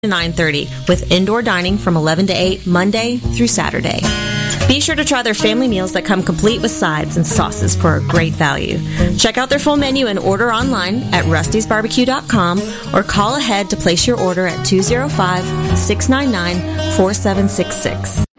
to 9:30 with indoor dining from 11 to 8 Monday through Saturday. Be sure to try their family meals that come complete with sides and sauces for a great value. Check out their full menu and order online at rustysbarbecue.com or call ahead to place your order at 205-699-4766.